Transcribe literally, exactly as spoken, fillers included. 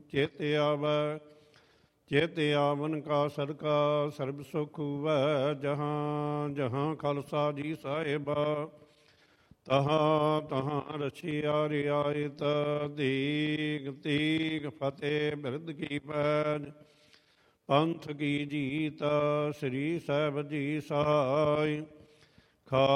ਚਿਤ ਆਵੈ। ਚਿਤ ਆਵਨ ਕਾ ਸਦਕਾ ਸਰਬ ਸੁਖ ਹੂਵੈ। ਜਹਾਂ ਜਹਾਂ ਖਾਲਸਾ ਜੀ ਸਾਹਿਬਾ ਤਹਾਂ ਤਹਾਂ ਰਛਿਆ ਰਿਆਇਤ। ਦੀਗ ਤੀਗ ਫਤਿਹ ਬਿਰਧ ਕੀ ਪੈਜ। ਪੰਥ ਕੀ ਜੀਤ ਸ੍ਰੀ ਸਾਹਿਬ ਜੀ ਸਹਾਇ। ਖਾ